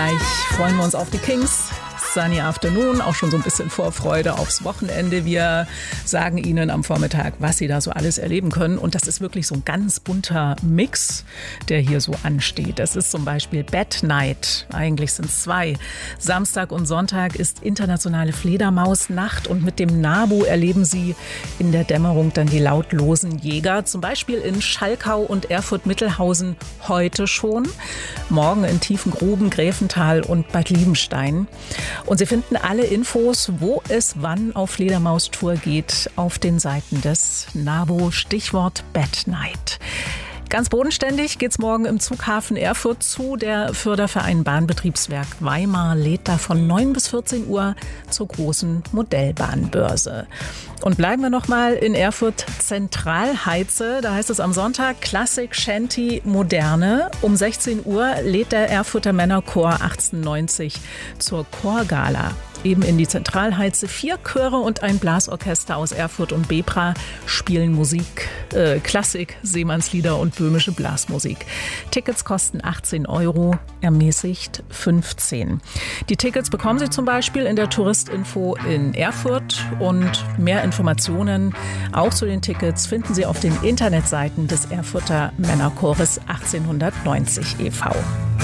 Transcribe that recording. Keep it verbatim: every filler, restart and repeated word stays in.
Gleich freuen wir uns auf die Kings. Sunny Afternoon, auch schon so ein bisschen Vorfreude aufs Wochenende. Wir sagen Ihnen am Vormittag, was Sie da so alles erleben können. Und das ist wirklich so ein ganz bunter Mix, der hier so ansteht. Das ist zum Beispiel Bad Night. Eigentlich sind es zwei. Samstag und Sonntag ist internationale Fledermausnacht. Und mit dem NABU erleben Sie in der Dämmerung dann die lautlosen Jäger. Zum Beispiel in Schalkau und Erfurt-Mittelhausen heute schon. Morgen in Tiefengruben, Gräfental und Bad Liebenstein. Und Sie finden alle Infos, wo es wann auf Fledermaustour geht, auf den Seiten des NABU. Stichwort Bad Night. Ganz bodenständig geht's morgen im Zughafen Erfurt zu. Der Förderverein Bahnbetriebswerk Weimar lädt da von neun bis vierzehn Uhr zur großen Modellbahnbörse. Und bleiben wir noch mal in Erfurt Zentralheize. Da heißt es am Sonntag Klassik, Shanty, Moderne. Um sechzehn Uhr lädt der Erfurter Männerchor achtzehnhundertneunzig zur Chorgala. Eben in die Zentralheize. Vier Chöre und ein Blasorchester aus Erfurt und Bebra spielen Musik, äh, Klassik, Seemannslieder und böhmische Blasmusik. Tickets kosten achtzehn Euro, ermäßigt fünfzehn. Die Tickets bekommen Sie zum Beispiel in der Touristinfo in Erfurt. Und mehr Informationen auch zu den Tickets finden Sie auf den Internetseiten des Erfurter Männerchores achtzehnhundertneunzig e V